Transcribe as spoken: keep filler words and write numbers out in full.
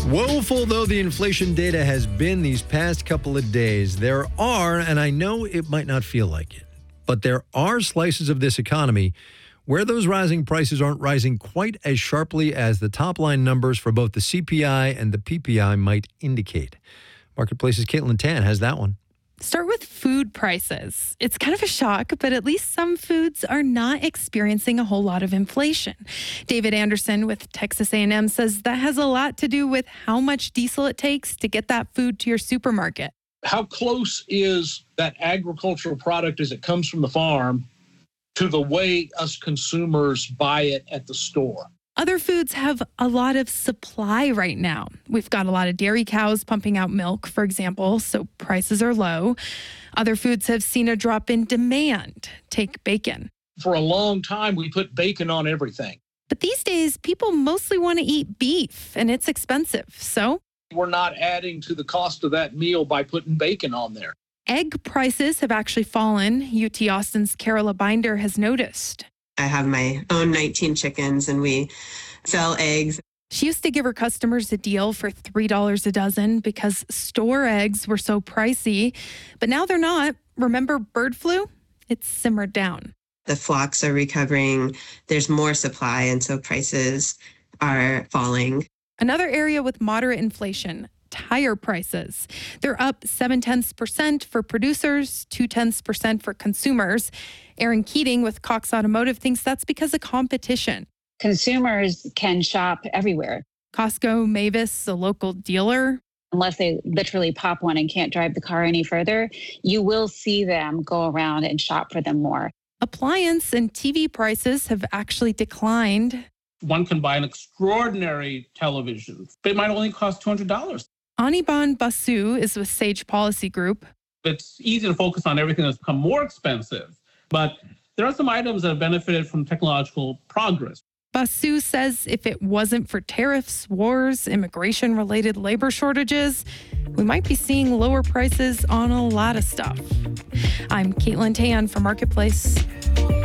Woeful though the inflation data has been these past couple of days, there are, and I know it might not feel like it, but there are slices of this economy where those rising prices aren't rising quite as sharply as the top line numbers for both the C P I and the P P I might indicate. Marketplace's Caitlin Tan has that one. Start with food prices. It's kind of a shock, but at least some foods are not experiencing a whole lot of inflation. David Anderson with Texas A and M says that has a lot to do with how much diesel it takes to get that food to your supermarket. How close is that agricultural product as it comes from the farm to the way us consumers buy it at the store? Other foods have a lot of supply right now. We've got a lot of dairy cows pumping out milk, for example, so prices are low. Other foods have seen a drop in demand. Take bacon. For a long time, we put bacon on everything. But these days, people mostly want to eat beef, and it's expensive. So we're not adding to the cost of that meal by putting bacon on there. Egg prices have actually fallen. U T Austin's Carola Binder has noticed. I have my own nineteen chickens and we sell eggs. She used to give her customers a deal for three dollars a dozen because store eggs were so pricey, but now they're not. Remember bird flu? It's simmered down. The flocks are recovering. There's more supply, and so prices are falling. Another area with moderate inflation, tire prices. They're up seven tenths percent for producers, two tenths percent for consumers. Aaron Keating with Cox Automotive thinks that's because of competition. Consumers can shop everywhere. Costco, Mavis, a local dealer. Unless they literally pop one and can't drive the car any further, you will see them go around and shop for them more. Appliance and T V prices have actually declined. One can buy an extraordinary television. It might only cost two hundred dollars. Anirban Basu is with Sage Policy Group. It's easy to focus on everything that's become more expensive, but there are some items that have benefited from technological progress. Basu says if it wasn't for tariffs, wars, immigration-related labor shortages, we might be seeing lower prices on a lot of stuff. I'm Caitlin Tan for Marketplace.